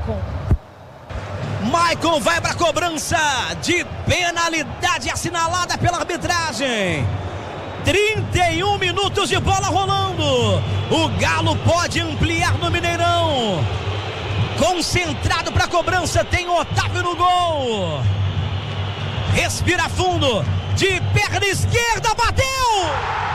Maicon vai para a cobrança de penalidade assinalada pela arbitragem. 31 minutos de bola rolando. O Galo pode ampliar no Mineirão. Concentrado para a cobrança, tem Otávio no gol. Respira fundo, de perna esquerda, bateu!